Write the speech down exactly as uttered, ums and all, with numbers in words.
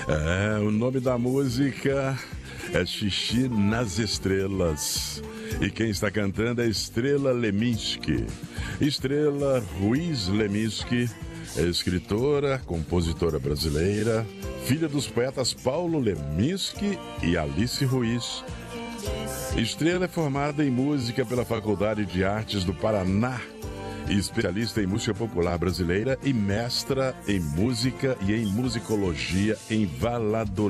É, o nome da música é Xixi nas Estrelas. E quem está cantando é Estrela Leminski. Estrela Ruiz Leminski é escritora, compositora brasileira, filha dos poetas Paulo Leminski e Alice Ruiz. Estrela é formada em música pela Faculdade de Artes do Paraná, especialista em música popular brasileira e mestra em música e em musicologia em Valladolid.